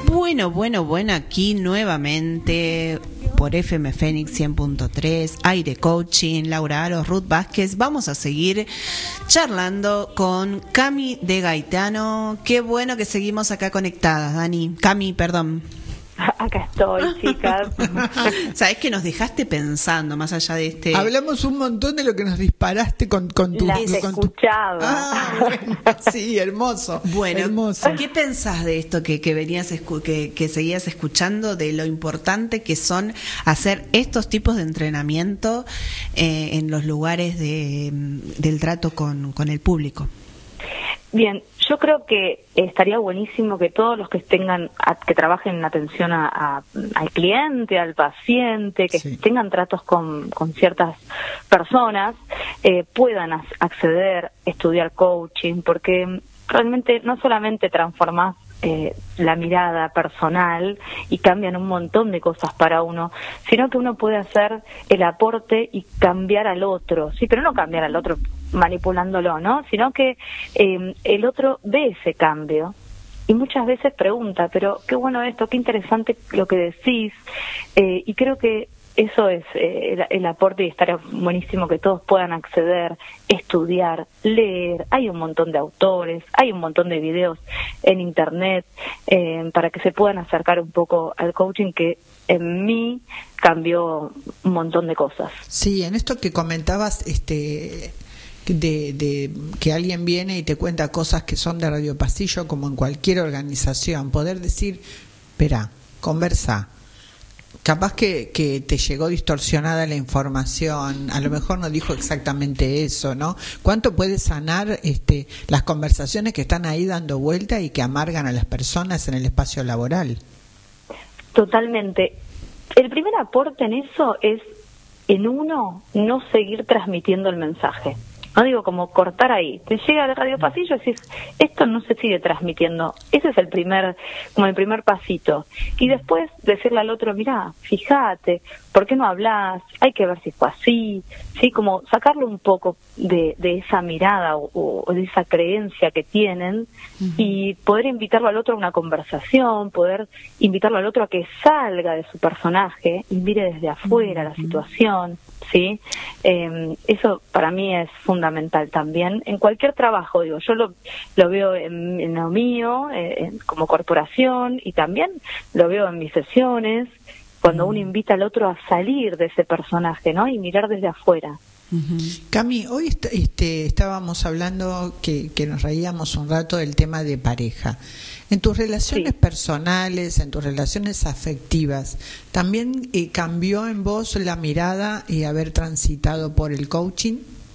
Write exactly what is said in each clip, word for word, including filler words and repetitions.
Bueno, bueno, bueno, aquí nuevamente por F M Fénix cien punto tres, Aire Coaching, Laura Aro, Ruth Vázquez. Vamos a seguir charlando con Cami de Gaetano. Qué bueno que seguimos acá conectadas, Dani. Cami, perdón. Acá estoy, chicas. Sabés que nos dejaste pensando, más allá de este... Hablamos un montón de lo que nos disparaste con, con tu... Las con escuchaba. Tu... Ah, bueno, sí, hermoso. Bueno, hermoso. ¿Qué pensás de esto que, que venías escu- que, que seguías escuchando, de lo importante que son hacer estos tipos de entrenamiento eh, en los lugares de, del trato con, con el público? Bien, yo creo que estaría buenísimo que todos los que tengan, que trabajen en atención a, a, al cliente, al paciente, que sí. tengan tratos con, con ciertas personas, eh, puedan as- acceder, estudiar coaching, porque realmente no solamente transformás Eh, la mirada personal y cambian un montón de cosas para uno, sino que uno puede hacer el aporte y cambiar al otro, sí, pero no cambiar al otro manipulándolo, ¿no? Sino que eh, el otro ve ese cambio y muchas veces pregunta, pero qué bueno esto, qué interesante lo que decís, eh, y creo que eso es eh, el, el aporte, y estaría buenísimo que todos puedan acceder, estudiar, leer. Hay un montón de autores, hay un montón de videos en internet eh, para que se puedan acercar un poco al coaching, que en mí cambió un montón de cosas. Sí, en esto que comentabas, este... De, de que alguien viene y te cuenta cosas que son de Radio Pasillo, como en cualquier organización, poder decir, espera, conversa. Capaz que, que te llegó distorsionada la información, a lo mejor no dijo exactamente eso, ¿no? ¿Cuánto puede sanar este, las conversaciones que están ahí dando vuelta y que amargan a las personas en el espacio laboral? Totalmente. El primer aporte en eso es, en uno, no seguir transmitiendo el mensaje. No digo como cortar ahí. Te llega al Radio Pasillo y decís, esto no se sigue transmitiendo. Ese es el primer, como el primer pasito. Y después decirle al otro, mirá, fíjate, ¿por qué no hablas? Hay que ver si fue así. Sí, como sacarlo un poco de, de esa mirada o, o de esa creencia que tienen, uh-huh. y poder invitarlo al otro a una conversación, poder invitarlo al otro a que salga de su personaje y mire desde afuera, uh-huh. la situación. Sí, eh, eso para mí es fundamental también en cualquier trabajo. Digo, yo lo, lo veo en, en lo mío, eh, en, como corporación, y también lo veo en mis sesiones, cuando uno invita al otro a salir de ese personaje, ¿no? Y mirar desde afuera. Uh-huh. Cami, hoy est- este, estábamos hablando que, que nos reíamos un rato del tema de pareja. En tus relaciones sí. personales, en tus relaciones afectivas, ¿también eh, cambió en vos la mirada y haber transitado por el coaching?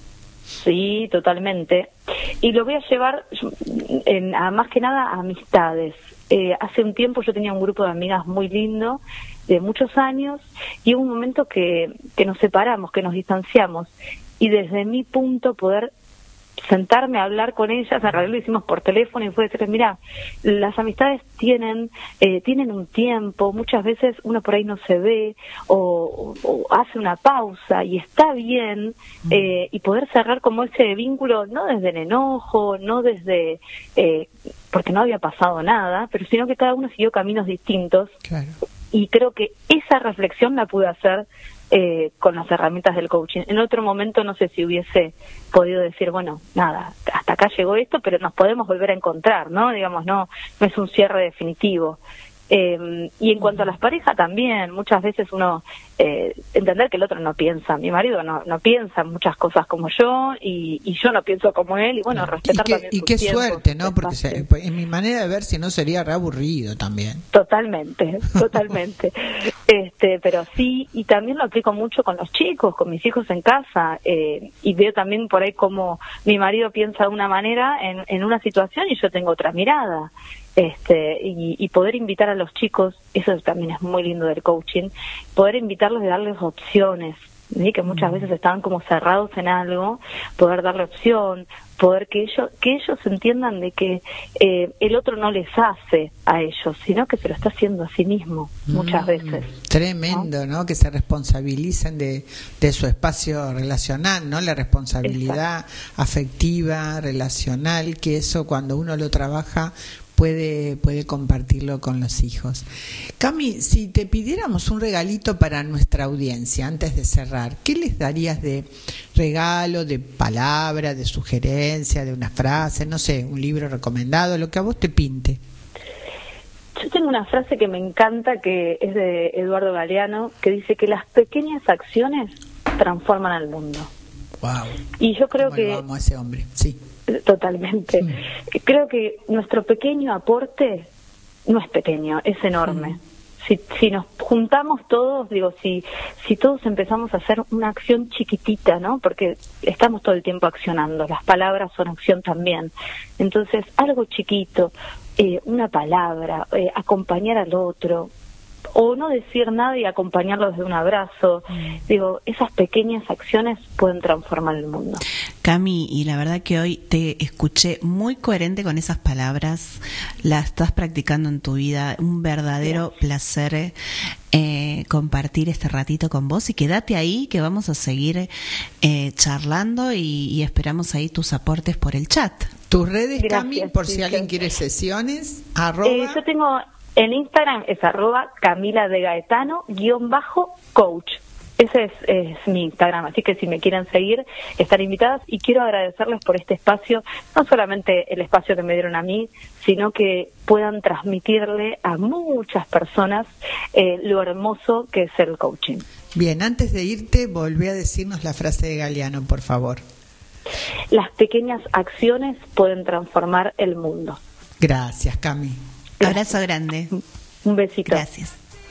Sí, totalmente. Y lo voy a llevar en, a, más que nada a amistades. Eh, hace un tiempo yo tenía un grupo de amigas muy lindo, de muchos años, y hubo un momento que, que nos separamos, que nos distanciamos, y desde mi punto poder sentarme a hablar con ellas, en realidad lo hicimos por teléfono, y fue decirles, mira, las amistades tienen eh, tienen un tiempo, muchas veces uno por ahí no se ve o, o, o hace una pausa y está bien, eh, y poder cerrar como ese vínculo, no desde el enojo, no desde eh, porque no había pasado nada, pero sino que cada uno siguió caminos distintos. Claro. Y creo que esa reflexión la pude hacer eh, con las herramientas del coaching. En otro momento no sé si hubiese podido decir, bueno, nada, hasta acá llegó esto, pero nos podemos volver a encontrar, ¿no? Digamos, no, no es un cierre definitivo. Eh, y en cuanto a las parejas también, muchas veces uno eh, entender que el otro no piensa, mi marido no no piensa muchas cosas como yo, y, y yo no pienso como él, y bueno, claro. respetar y qué, también y sus qué tiempos, suerte, ¿no? Porque espacios. se, en mi manera de ver, si no sería re aburrido también. Totalmente, totalmente. este, pero sí, y también lo aplico mucho con los chicos, con mis hijos en casa, eh, y veo también por ahí cómo mi marido piensa de una manera en, en una situación y yo tengo otra mirada. Este, y, y poder invitar a los chicos, eso también es muy lindo del coaching, poder invitarlos y darles opciones, ¿sí? Que muchas veces estaban como cerrados en algo, poder darle opción, poder que ellos que ellos entiendan de que eh, el otro no les hace a ellos, sino que se lo está haciendo a sí mismo muchas mm, veces. Tremendo, ¿no? ¿no? Que se responsabilicen de, de su espacio relacional, ¿no? La responsabilidad Exacto. afectiva, relacional, que eso cuando uno lo trabaja puede, puede compartirlo con los hijos. Cami, si te pidiéramos un regalito para nuestra audiencia antes de cerrar, ¿qué les darías de regalo, de palabra, de sugerencia, de una frase, no sé, un libro recomendado, lo que a vos te pinte? Yo tengo una frase que me encanta, que es de Eduardo Galeano, que dice que las pequeñas acciones transforman al mundo. Wow. Y yo creo que... Vamos a ese hombre, sí. Totalmente. Sí. Creo que nuestro pequeño aporte no es pequeño, es enorme. Mm. Si, si nos juntamos todos, digo, si si todos empezamos a hacer una acción chiquitita, ¿no? Porque estamos todo el tiempo accionando, las palabras son acción también. Entonces, algo chiquito, eh, una palabra, eh, acompañar al otro, o no decir nada y acompañarlo desde un abrazo. Mm. Digo, esas pequeñas acciones pueden transformar el mundo. Cami, y la verdad que hoy te escuché muy coherente con esas palabras, las estás practicando en tu vida, un verdadero sí. placer eh, compartir este ratito con vos, y quédate ahí que vamos a seguir eh, charlando y, y esperamos ahí tus aportes por el chat. Tus redes, gracias, Cami, por sí, si alguien quiere sesiones, arroba... Eh, yo tengo en Instagram, es arroba Camila de Gaetano, guión bajo, coach. Ese es, es mi Instagram, así que si me quieren seguir, están invitadas, y quiero agradecerles por este espacio, no solamente el espacio que me dieron a mí, sino que puedan transmitirle a muchas personas eh, lo hermoso que es el coaching. Bien, antes de irte, volví a decirnos la frase de Galeano, por favor. Las pequeñas acciones pueden transformar el mundo. Gracias, Cami. Gracias. Abrazo grande. Un besito. Gracias.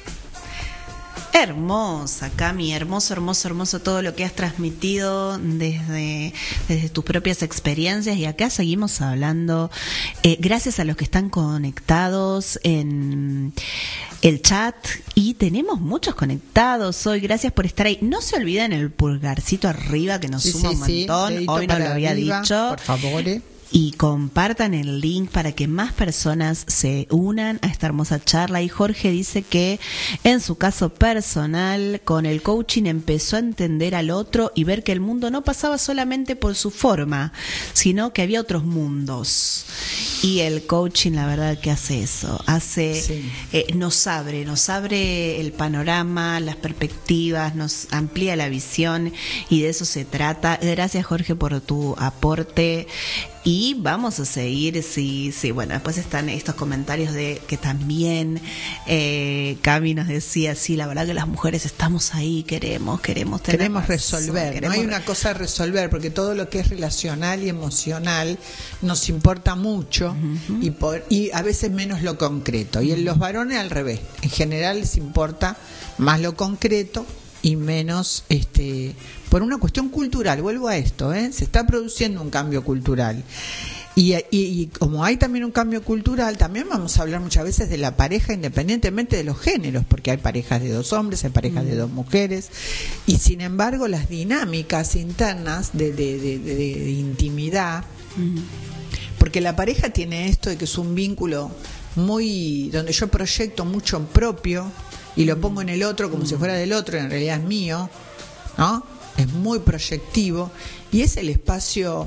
Hermosa, Cami, hermoso, hermoso, hermoso todo lo que has transmitido desde, desde tus propias experiencias, y acá seguimos hablando. Eh, gracias a los que están conectados en el chat, y tenemos muchos conectados hoy. Gracias por estar ahí. No se olviden el pulgarcito arriba que nos sí, suma sí, un montón. Sí, hoy no lo había arriba, dicho. Por favor. Eh. Y compartan el link para que más personas se unan a esta hermosa charla. Y Jorge dice que en su caso personal, con el coaching empezó a entender al otro y ver que el mundo no pasaba solamente por su forma, sino que había otros mundos. Y el coaching, la verdad que hace eso, hace sí. eh, nos abre, nos abre el panorama, las perspectivas, nos amplía la visión, y de eso se trata. Gracias, Jorge, por tu aporte. Y vamos a seguir, sí, sí, bueno, después están estos comentarios de que también eh, Cami nos decía, sí, la verdad que las mujeres estamos ahí, queremos, queremos tener Queremos razón, resolver, queremos... no hay una cosa a resolver, porque todo lo que es relacional y emocional nos importa mucho, uh-huh. y, por, y a veces menos lo concreto, y en los varones al revés, en general les importa más lo concreto y menos este por una cuestión cultural. Vuelvo a esto, ¿eh? Se está produciendo un cambio cultural, y, y, y como hay también un cambio cultural, también vamos a hablar muchas veces de la pareja independientemente de los géneros, porque hay parejas de dos hombres, hay parejas mm. de dos mujeres, y sin embargo las dinámicas internas de, de, de, de, de intimidad, mm. porque la pareja tiene esto de que es un vínculo muy donde yo proyecto mucho propio y lo pongo en el otro como mm. si fuera del otro, y en realidad es mío, ¿no? Es muy proyectivo, y es el espacio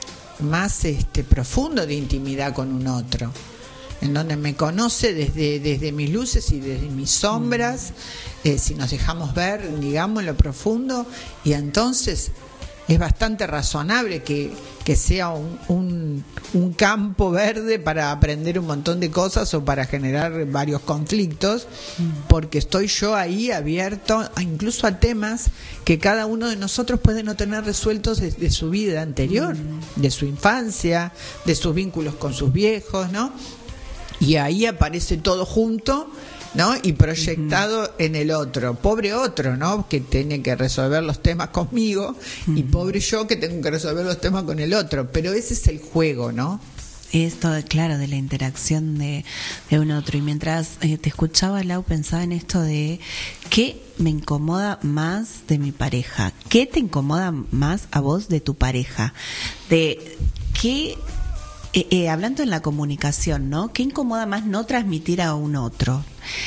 más este profundo de intimidad con un otro, en donde me conoce desde, desde mis luces y desde mis sombras, mm. eh, si nos dejamos ver, digamos, en lo profundo, y entonces es bastante razonable que, que sea un, un, un campo verde para aprender un montón de cosas o para generar varios conflictos, porque estoy yo ahí abierto a, incluso a temas que cada uno de nosotros puede no tener resueltos de, de su vida anterior, de su infancia, de sus vínculos con sus viejos, ¿no? Y ahí aparece todo junto, ¿no? Y proyectado uh-huh. en el otro. Pobre otro, ¿no? Que tiene que resolver los temas conmigo, uh-huh. y pobre yo que tengo que resolver los temas con el otro. Pero ese es el juego, ¿no? Esto, claro, de la interacción de, de un otro. Y mientras eh, te escuchaba, Lau, pensaba en esto de ¿qué me incomoda más de mi pareja? ¿Qué te incomoda más a vos de tu pareja? De qué... Eh, eh, hablando en la comunicación, ¿no? ¿Qué incomoda más no transmitir a un otro?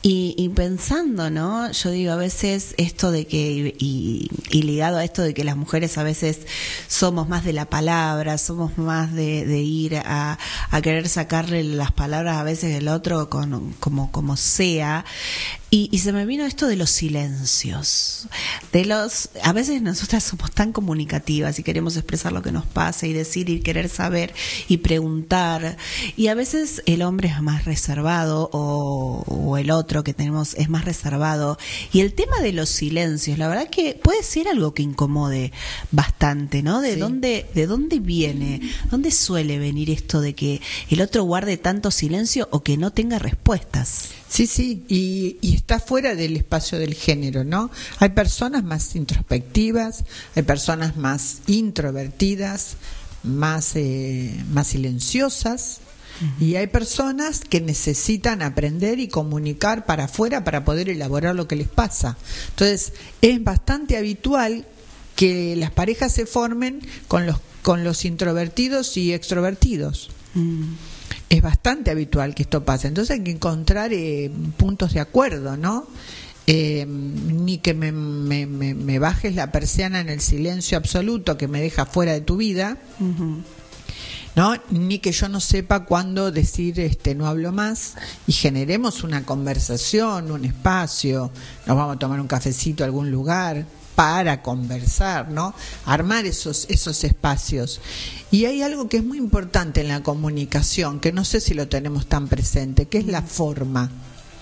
Y, y pensando, ¿no? Yo digo, a veces esto de que, y, y ligado a esto de que las mujeres a veces somos más de la palabra, somos más de, de ir a, a querer sacarle las palabras a veces del otro con, como, como sea. Y, y se me vino esto de los silencios, de los, a veces nosotras somos tan comunicativas y queremos expresar lo que nos pasa y decir y querer saber y preguntar, y a veces el hombre es más reservado o, o el otro que tenemos es más reservado, y el tema de los silencios, la verdad que puede ser algo que incomode bastante, ¿no? De sí. dónde, de dónde viene, dónde suele venir esto de que el otro guarde tanto silencio o que no tenga respuestas. Sí, sí, y, y está fuera del espacio del género, ¿no? Hay personas más introspectivas, hay personas más introvertidas, más, eh, más silenciosas, uh-huh. y hay personas que necesitan aprender y comunicar para afuera para poder elaborar lo que les pasa. Entonces, es bastante habitual que las parejas se formen con los, con los introvertidos y extrovertidos. Uh-huh. Es bastante habitual que esto pase, entonces hay que encontrar eh, puntos de acuerdo, ¿no? Eh, ni que me, me, me, me bajes la persiana en el silencio absoluto que me deja fuera de tu vida, uh-huh. ¿no? Ni que yo no sepa cuándo decir este no hablo más, y generemos una conversación, un espacio, nos vamos a tomar un cafecito a algún lugar para conversar, ¿no? Armar esos esos espacios. Y hay algo que es muy importante en la comunicación, que no sé si lo tenemos tan presente, que es la forma,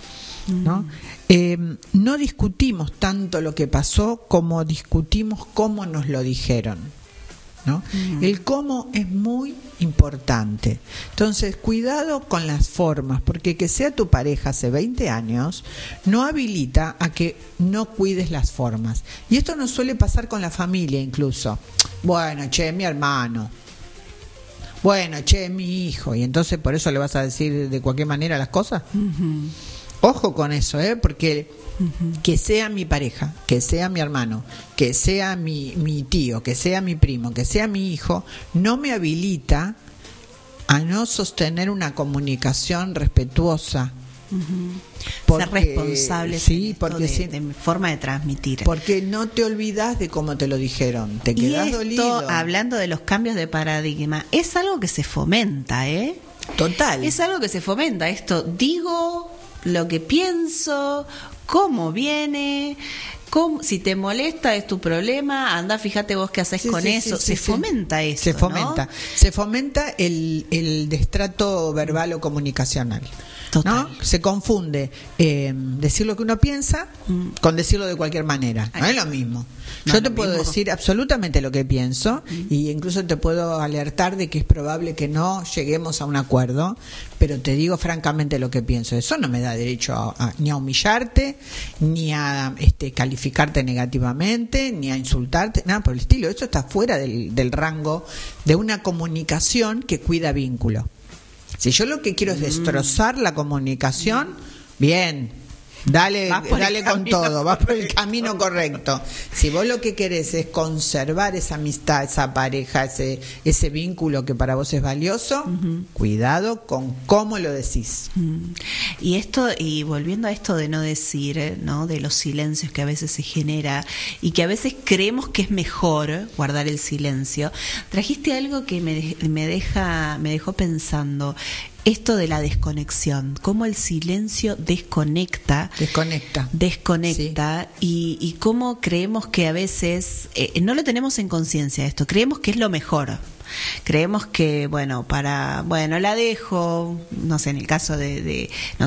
¿no? Mm. Eh, no discutimos tanto lo que pasó como discutimos cómo nos lo dijeron, ¿no? Mm. El cómo es muy importante. Entonces, cuidado con las formas, porque que sea tu pareja hace veinte años no habilita a que no cuides las formas. Y esto nos suele pasar con la familia incluso. Bueno, che, mi hermano. Bueno, che, mi hijo. Y entonces por eso le vas a decir de cualquier manera las cosas. Uh-huh. Ojo con eso, ¿eh? Porque uh-huh. que sea mi pareja, que sea mi hermano, que sea mi, mi tío, que sea mi primo, que sea mi hijo, no me habilita a no sostener una comunicación respetuosa. Uh-huh. Porque, ser responsable sí, porque de, sí, de mi forma de transmitir, porque no te olvidas de cómo te lo dijeron, te quedas y esto, dolido. Hablando de los cambios de paradigma, es algo que se fomenta, ¿eh? Total, es algo que se fomenta. Esto, digo lo que pienso, cómo viene, cómo, si te molesta es tu problema, anda, fíjate vos qué haces sí, con sí, eso. Sí, se sí, fomenta sí. eso, se fomenta, ¿no? se fomenta el, el destrato verbal o comunicacional. Total. ¿No? Se confunde eh, decir lo que uno piensa mm. con decirlo de cualquier manera. No Ay, es lo mismo. No Yo te puedo mismo. decir absolutamente lo que pienso mm. y incluso te puedo alertar de que es probable que no lleguemos a un acuerdo, pero te digo francamente lo que pienso. Eso no me da derecho a, a, ni a humillarte, ni a este, calificarte negativamente, ni a insultarte, nada por el estilo. Eso está fuera del, del rango de una comunicación que cuida vínculo. Si yo lo que quiero es destrozar la comunicación, bien, dale, dale con todo, vas por el camino correcto. Si vos lo que querés es conservar esa amistad, esa pareja, ese ese vínculo que para vos es valioso, uh-huh. cuidado con cómo lo decís. Uh-huh. Y esto, y volviendo a esto de no decir, ¿no? De los silencios que a veces se genera y que a veces creemos que es mejor guardar el silencio, trajiste algo que me, me deja, me dejó pensando. Esto de la desconexión, cómo el silencio desconecta, desconecta, desconecta sí. y, y cómo creemos que a veces eh, no lo tenemos en conciencia esto, creemos que es lo mejor. Creemos que, bueno, para, bueno, la dejo, no sé, en el caso de, de